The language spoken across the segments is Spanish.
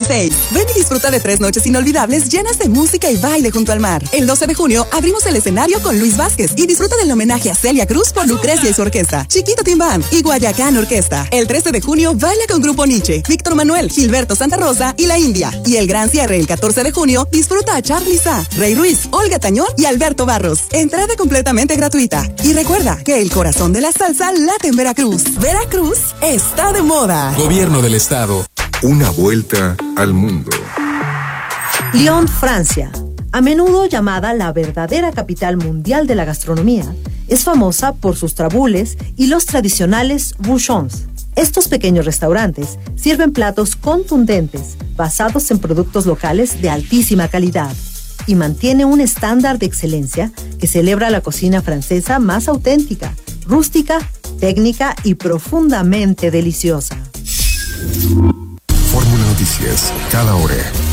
6. Ven y disfruta de 3 noches inolvidables llenas de música y baile junto al mar. El 12 de junio abrimos el escenario con Luis Vázquez y disfruta del homenaje a Celia Cruz por Lucrecia y su orquesta, Chiquito Tim Band y Guayacán Orquesta. El 13 de junio baila con Grupo Nietzsche, Víctor Manuel, Gilberto Santa Rosa y La India. Y el gran cierre el 14 de junio disfruta a Charly Sa, Rey Ruiz, Olga Tañón y Alberto Barros. Entrada completamente gratuita. Y recuerda que el corazón de la salsa late en Veracruz. Veracruz está de moda. Gobierno del Estado. Una vuelta al mundo. Lyon, Francia, a menudo llamada la verdadera capital mundial de la gastronomía, es famosa por sus trabules y los tradicionales bouchons. Estos pequeños restaurantes sirven platos contundentes, basados en productos locales de altísima calidad, y mantiene un estándar de excelencia que celebra la cocina francesa más auténtica, rústica, técnica y profundamente deliciosa. Fórmula Noticias, cada hora.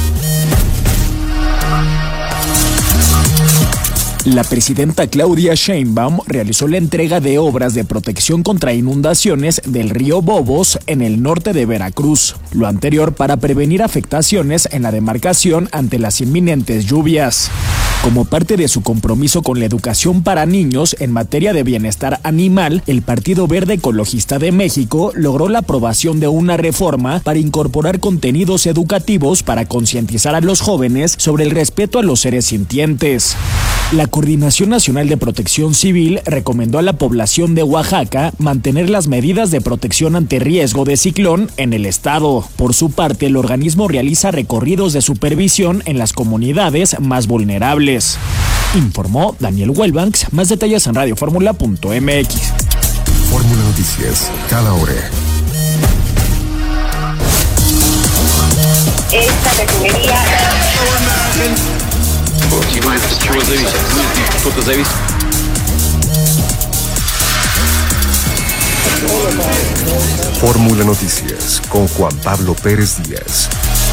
La presidenta Claudia Sheinbaum realizó la entrega de obras de protección contra inundaciones del río Bobos en el norte de Veracruz, lo anterior para prevenir afectaciones en la demarcación ante las inminentes lluvias. Como parte de su compromiso con la educación para niños en materia de bienestar animal, el Partido Verde Ecologista de México logró la aprobación de una reforma para incorporar contenidos educativos para concientizar a los jóvenes sobre el respeto a los seres sintientes. La Coordinación Nacional de Protección Civil recomendó a la población de Oaxaca mantener las medidas de protección ante riesgo de ciclón en el estado. Por su parte, el organismo realiza recorridos de supervisión en las comunidades más vulnerables. Informó Daniel Welbanks. Más detalles en radioformula.mx. Fórmula Noticias, cada hora. Esta refinería... Fórmula Noticias con Juan Pablo Pérez Díaz.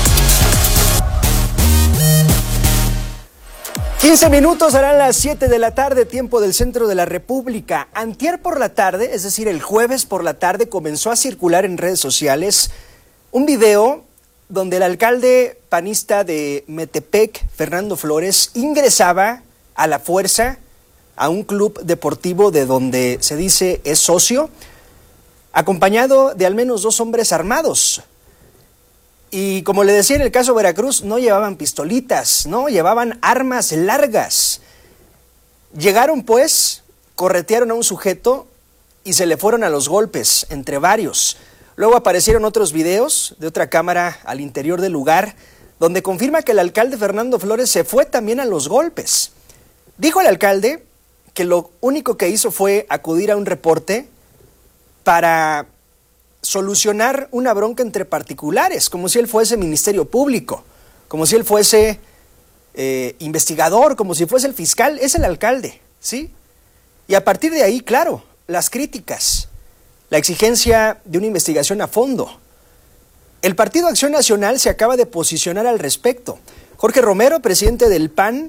15 minutos, serán las 7 de la tarde, tiempo del centro de la República. Antier por la tarde, es decir, el jueves por la tarde, comenzó a circular en redes sociales un video donde el alcalde panista de Metepec, Fernando Flores, ingresaba a la fuerza a un club deportivo de donde se dice es socio, acompañado de al menos 2 hombres armados. Y como le decía en el caso Veracruz, no llevaban pistolitas, no, llevaban armas largas. Llegaron pues, corretearon a un sujeto y se le fueron a los golpes, entre varios. Luego aparecieron otros videos de otra cámara al interior del lugar, donde confirma que el alcalde Fernando Flores se fue también a los golpes. Dijo el alcalde que lo único que hizo fue acudir a un reporte para solucionar una bronca entre particulares, como si él fuese Ministerio Público, como si él fuese investigador, como si fuese el fiscal. Es el alcalde, ¿sí? Y a partir de ahí, claro, las críticas, la exigencia de una investigación a fondo. El Partido Acción Nacional se acaba de posicionar al respecto. Jorge Romero, presidente del PAN,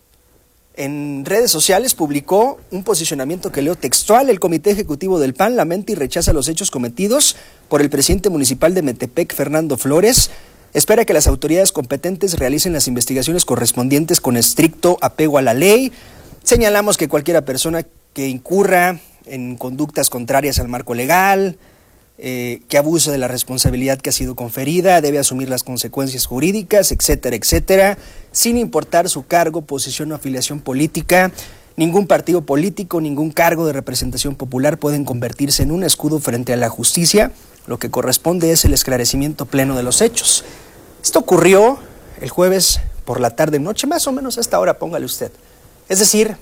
en redes sociales publicó un posicionamiento que leo textual. El Comité Ejecutivo del PAN lamenta y rechaza los hechos cometidos por el presidente municipal de Metepec, Fernando Flores. Espera que las autoridades competentes realicen las investigaciones correspondientes con estricto apego a la ley. Señalamos que cualquier persona que incurra en conductas contrarias al marco legal, que abuse de la responsabilidad que ha sido conferida, debe asumir las consecuencias jurídicas, etcétera, etcétera, sin importar su cargo, posición o afiliación política. Ningún partido político, ningún cargo de representación popular pueden convertirse en un escudo frente a la justicia. Lo que corresponde es el esclarecimiento pleno de los hechos. Esto ocurrió el jueves por la tarde-noche, más o menos a esta hora, póngale usted. Es decir,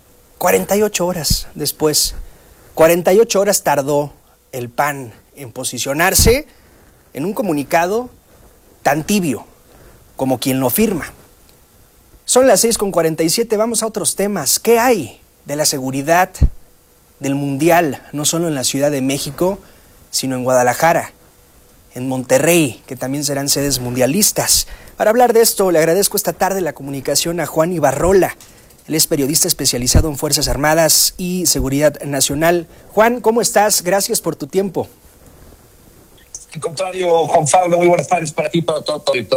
48 horas después, 48 horas tardó el PAN en posicionarse en un comunicado tan tibio como quien lo firma. Son las 6:47, vamos a otros temas. ¿Qué hay de la seguridad del Mundial, no solo en la Ciudad de México, sino en Guadalajara, en Monterrey, que también serán sedes mundialistas? Para hablar de esto, le agradezco esta tarde la comunicación a Juan Ibarrola. Él es periodista especializado en Fuerzas Armadas y Seguridad Nacional. Juan, ¿cómo estás? Gracias por tu tiempo. Al contrario, Juan Pablo, muy buenas tardes para ti, para todo.